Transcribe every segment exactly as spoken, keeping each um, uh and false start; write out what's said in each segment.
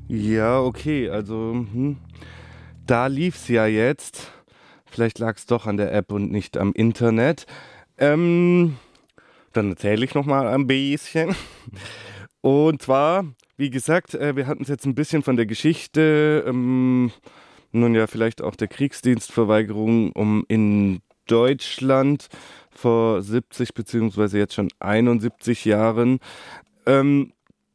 Ja, okay, also hm, da lief's ja jetzt. Vielleicht lag es doch an der App und nicht am Internet. Ähm, Dann erzähle ich noch mal ein bisschen. Und zwar, wie gesagt, äh, wir hatten es jetzt ein bisschen von der Geschichte, ähm, nun ja, vielleicht auch der Kriegsdienstverweigerung um in Deutschland vor siebzig beziehungsweise jetzt schon einundsiebzig Jahren. Ähm,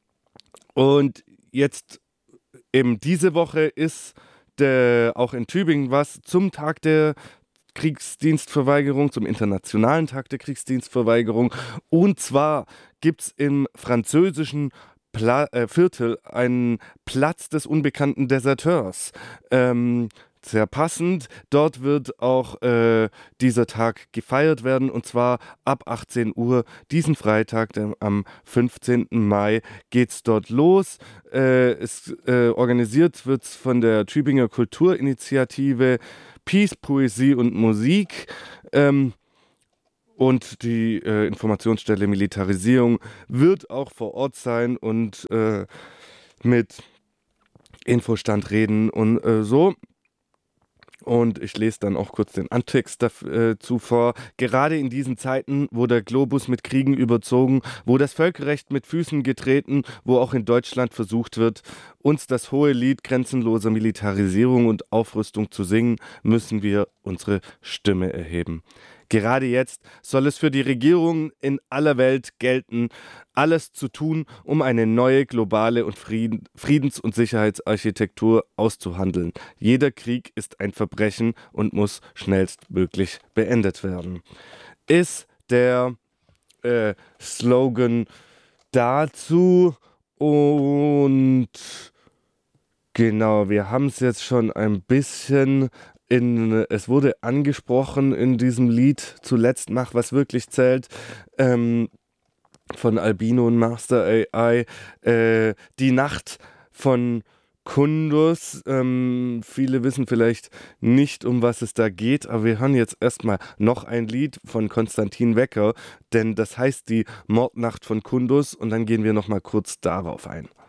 und jetzt eben diese Woche ist der, auch in Tübingen was zum Tag der Kriegsdienstverweigerung, zum Internationalen Tag der Kriegsdienstverweigerung. Und zwar gibt es im französischen Pla äh, Viertel einen Platz des unbekannten Deserteurs. Ähm, Sehr passend. Dort wird auch äh, dieser Tag gefeiert werden und zwar ab achtzehn Uhr. Diesen Freitag, dem, am fünfzehnten Mai, geht es dort los. Äh, es äh, organisiert wird von der Tübinger Kulturinitiative Peace, Poesie und Musik. Ähm, und die äh, Informationsstelle Militarisierung wird auch vor Ort sein und äh, mit Infostand reden und äh, so. Und ich lese dann auch kurz den Antext dazu vor. Gerade in diesen Zeiten, wo der Globus mit Kriegen überzogen, wo das Völkerrecht mit Füßen getreten, wo auch in Deutschland versucht wird, uns das hohe Lied grenzenloser Militarisierung und Aufrüstung zu singen, müssen wir unsere Stimme erheben. Gerade jetzt soll es für die Regierungen in aller Welt gelten, alles zu tun, um eine neue globale und Frieden, Friedens- und Sicherheitsarchitektur auszuhandeln. Jeder Krieg ist ein Verbrechen und muss schnellstmöglich beendet werden. Ist der äh, Slogan dazu. Und genau, wir haben es jetzt schon ein bisschen in, es wurde angesprochen in diesem Lied, zuletzt mach, was wirklich zählt, ähm, von Albino und Master A I, äh, die Nacht von Kundus. Ähm, viele wissen vielleicht nicht, um was es da geht, aber wir hören jetzt erstmal noch ein Lied von Konstantin Wecker, denn das heißt die Mordnacht von Kundus und dann gehen wir nochmal kurz darauf ein.